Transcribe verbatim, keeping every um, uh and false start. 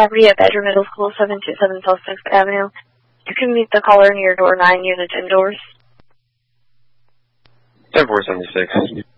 property at Badger Middle School, seven two seven South sixth Avenue. You can meet the caller near door nine near the gym doors. ten four seventy-six.